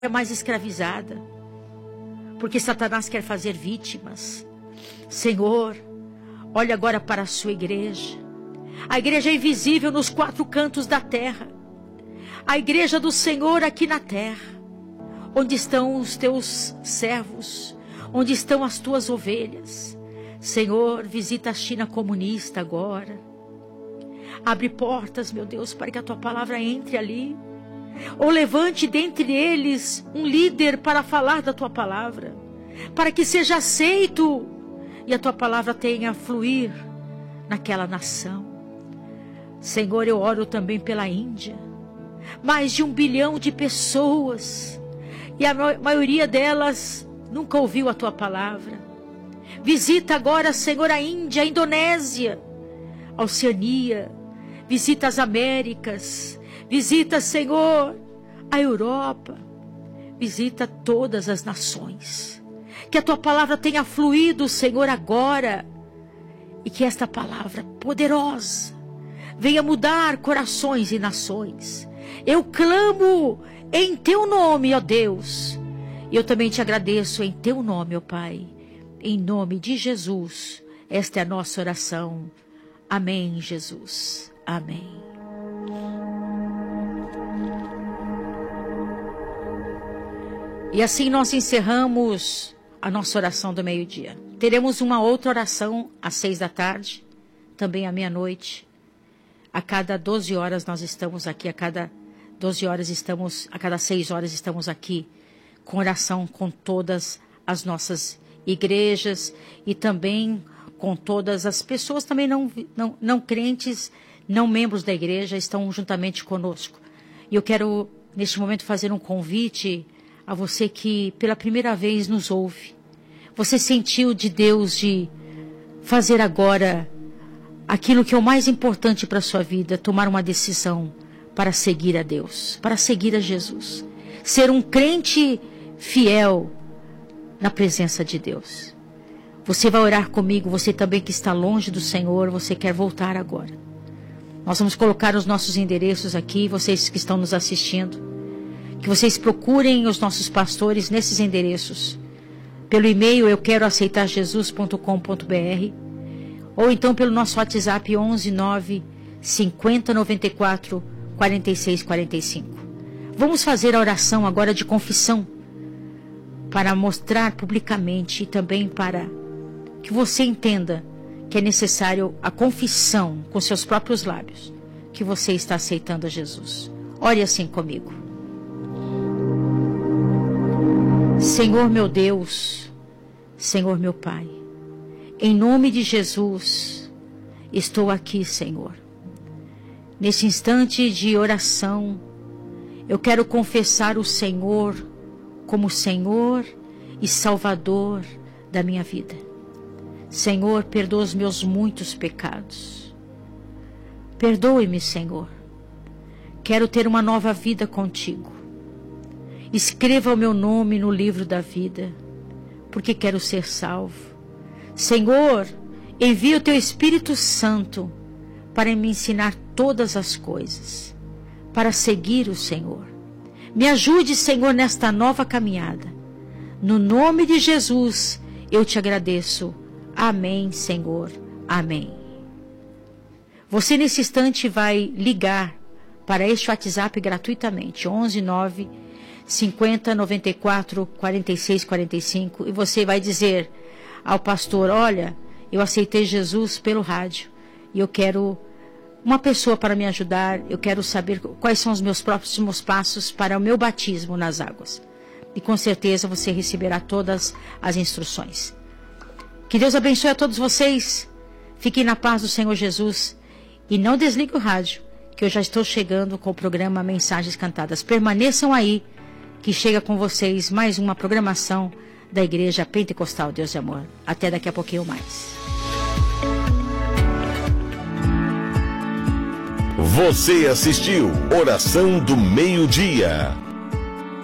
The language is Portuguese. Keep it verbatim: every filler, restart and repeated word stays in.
é mais escravizada, porque Satanás quer fazer vítimas. Senhor, olha agora para a sua igreja, a igreja invisível nos quatro cantos da terra, a igreja do Senhor aqui na terra, onde estão os teus servos, onde estão as tuas ovelhas. Senhor, visita a China comunista agora, abre portas, meu Deus, para que a tua palavra entre ali, ou levante dentre eles um líder para falar da tua palavra, para que seja aceito e a tua palavra tenha a fluir naquela nação. Senhor, eu oro também pela Índia, mais de um bilhão de pessoas, e a maioria delas nunca ouviu a tua palavra. Visita agora, Senhor, a Índia, a Indonésia, a Oceania, visita as Américas, visita, Senhor, a Europa, visita todas as nações. Que a tua palavra tenha fluído, Senhor, agora, e que esta palavra poderosa venha mudar corações e nações. Eu clamo em teu nome, ó Deus, e eu também te agradeço em teu nome, ó Pai, em nome de Jesus. Esta é a nossa oração. Amém, Jesus. Amém. E assim nós encerramos a nossa oração do meio-dia. Teremos uma outra oração às seis da tarde, também à meia-noite. A cada doze horas nós estamos aqui, a cada doze horas estamos, a cada seis horas estamos aqui, com oração com todas as nossas igrejas e também com todas as pessoas também não, não, não crentes, não membros da igreja, estão juntamente conosco. E eu quero, neste momento, fazer um convite a você que pela primeira vez nos ouve. Você sentiu de Deus de fazer agora aquilo que é o mais importante para a sua vida, tomar uma decisão para seguir a Deus, para seguir a Jesus. Ser um crente fiel na presença de Deus. Você vai orar comigo, você também que está longe do Senhor, você quer voltar agora. Nós vamos colocar os nossos endereços aqui, vocês que estão nos assistindo. Que vocês procurem os nossos pastores nesses endereços. Pelo e-mail eu quero aceitar jesus ponto com ponto br ou então pelo nosso WhatsApp onze nove cinquenta noventa e quatro quarenta e seis quarenta e cinco. Vamos fazer a oração agora de confissão para mostrar publicamente e também para que você entenda que é necessário a confissão com seus próprios lábios que você está aceitando a Jesus. Ore assim comigo. Senhor meu Deus, Senhor meu Pai, em nome de Jesus, estou aqui, Senhor. Nesse instante de oração, eu quero confessar o Senhor como Senhor e Salvador da minha vida. Senhor, perdoa os meus muitos pecados. Perdoe-me, Senhor. Quero ter uma nova vida contigo. Escreva o meu nome no livro da vida, porque quero ser salvo. Senhor, envia o teu Espírito Santo para me ensinar todas as coisas, para seguir o Senhor. Me ajude, Senhor, nesta nova caminhada. No nome de Jesus, eu te agradeço. Amém, Senhor. Amém. Você nesse instante vai ligar para este WhatsApp gratuitamente, onze nove cinquenta noventa e quatro quarenta e seis quarenta e cinco, e você vai dizer ao pastor: olha, eu aceitei Jesus pelo rádio e eu quero uma pessoa para me ajudar, eu quero saber quais são os meus próximos passos para o meu batismo nas águas. E com certeza você receberá todas as instruções. Que Deus abençoe a todos vocês. Fiquem na paz do Senhor Jesus e não desligue o rádio, que eu já estou chegando com o programa Mensagens Cantadas. Permaneçam aí, que chega com vocês mais uma programação da Igreja Pentecostal Deus de Amor. Até daqui a pouquinho mais. Você assistiu Oração do Meio-Dia.